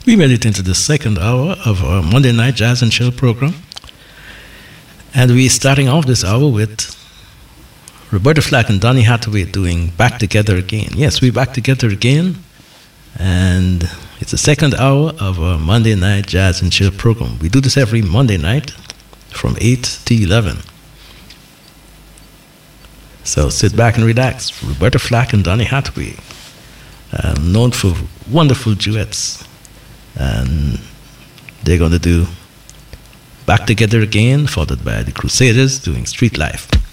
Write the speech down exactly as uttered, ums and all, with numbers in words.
We made it into the second hour of our Monday Night Jazz and Chill program. And we're starting off this hour with Roberta Flack and Donny Hathaway doing Back Together Again. Yes, we're back together again. And it's the second hour of our Monday Night Jazz and Chill program. We do this every Monday night from eight to eleven. So sit back and relax. Roberta Flack and Donny Hathaway, uh, known for wonderful duets. And they're going to do Back Together Again, followed by the Crusaders doing Street Life.